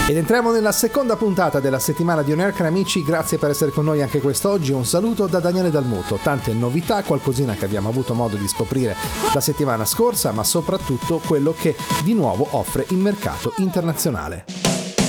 Ed entriamo nella seconda puntata della settimana di On Air, cari amici, grazie per essere con noi anche quest'oggi. Un saluto da Daniele Dalmuto, tante novità, qualcosina che abbiamo avuto modo di scoprire la settimana scorsa, ma soprattutto quello che di nuovo offre il mercato internazionale.